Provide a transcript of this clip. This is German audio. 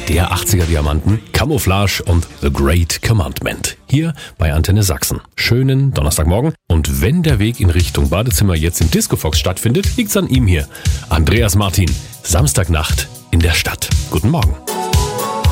der 80er-Diamanten, Camouflage und The Great Commandment. Hier bei Antenne Sachsen. Schönen Donnerstagmorgen. Und wenn der Weg in Richtung Badezimmer jetzt im Discofox stattfindet, liegt's an ihm hier. Andreas Martin, Samstagnacht in der Stadt. Guten Morgen.